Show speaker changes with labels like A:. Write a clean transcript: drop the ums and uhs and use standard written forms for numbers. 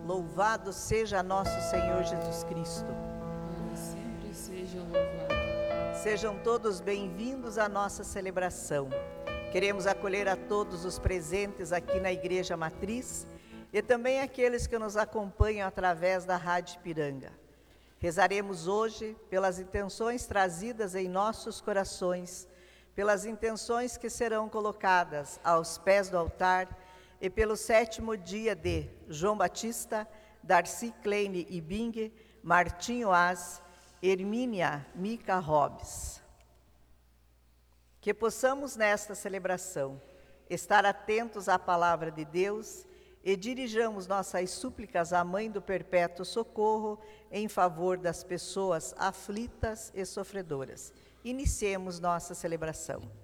A: Louvado seja nosso Senhor Jesus Cristo.
B: Para sempre seja louvado.
A: Sejam todos bem-vindos à nossa celebração. Queremos acolher a todos os presentes aqui na Igreja Matriz e também aqueles que nos acompanham através da Rádio Ipiranga. Rezaremos hoje pelas intenções trazidas em nossos corações, pelas intenções que serão colocadas aos pés do altar e pelo 7º dia de João Batista, Darcy Kleine e Bing, Martinho As, Hermínia Mica Robes. Que possamos nesta celebração estar atentos à palavra de Deus e dirijamos nossas súplicas à Mãe do Perpétuo Socorro em favor das pessoas aflitas e sofredoras. Iniciemos nossa celebração.